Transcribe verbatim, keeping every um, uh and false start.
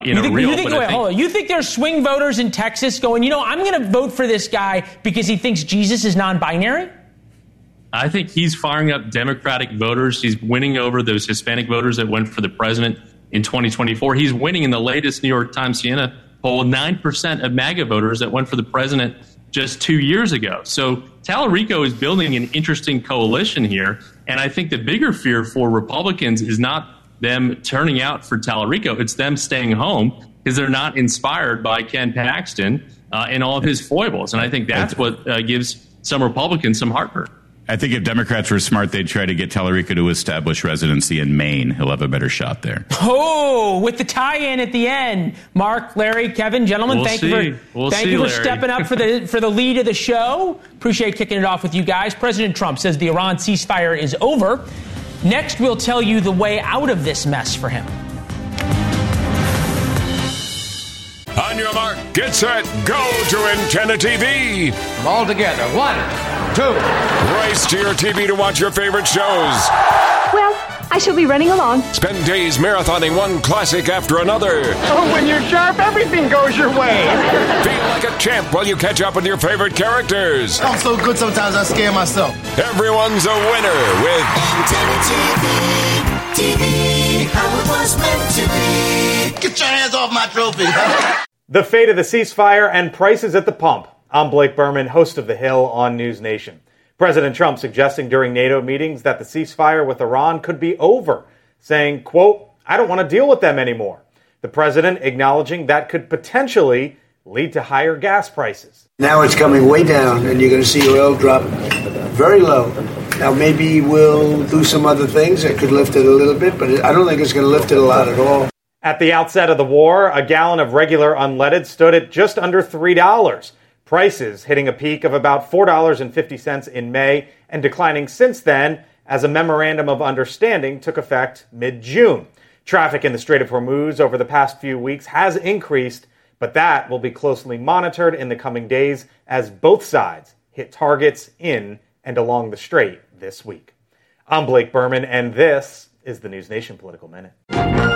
you know, you think, real. You think, but wait, I think, hold on. You think there's swing voters in Texas going, you know, I'm going to vote for this guy because he thinks Jesus is non-binary? I think he's firing up Democratic voters. He's winning over those Hispanic voters that went for the president in twenty twenty-four. He's winning in the latest New York Times Siena poll nine percent of MAGA voters that went for the president just two years ago. So Tallarico is building an interesting coalition here. And I think the bigger fear for Republicans is not them turning out for Tallarico. It's them staying home because they're not inspired by Ken Paxton uh, and all of his foibles. And I think that's what uh, gives some Republicans some heartburn. I think if Democrats were smart, they'd try to get Tallarico to establish residency in Maine. He'll have a better shot there. Oh, with the tie-in at the end. Mark, Larry, Kevin, gentlemen, We'll thank see. you for We'll thank see, you for Larry. stepping up for the for the lead of the show. Appreciate kicking it off with you guys. President Trump says the Iran ceasefire is over. Next, we'll tell you the way out of this mess for him. On your mark, get set, go to Antenna T V. All together. One, two. Race to your T V to watch your favorite shows. Well, I shall be running along. Spend days marathoning one classic after another. Oh, when you're sharp, everything goes your way. Feel like a champ while you catch up with your favorite characters. I'm so good sometimes I scare myself. Everyone's a winner with Antenna T V. T V, how it was meant to be. Get your hands off my trophy. The fate of the ceasefire and prices at the pump. I'm Blake Berman, host of The Hill on News Nation. President Trump suggesting during NATO meetings that the ceasefire with Iran could be over, saying, quote, I don't want to deal with them anymore. The president acknowledging that could potentially lead to higher gas prices. Now it's coming way down, and you're going to see oil drop very low. Now maybe we'll do some other things that could lift it a little bit, but I don't think it's going to lift it a lot at all. At the outset of the war, a gallon of regular unleaded stood at just under three dollars. Prices hitting a peak of about four dollars and fifty cents in May and declining since then as a memorandum of understanding took effect mid-June. Traffic in the Strait of Hormuz over the past few weeks has increased, but that will be closely monitored in the coming days as both sides hit targets in and along the strait this week. I'm Blake Berman, and this is the News Nation Political Minute.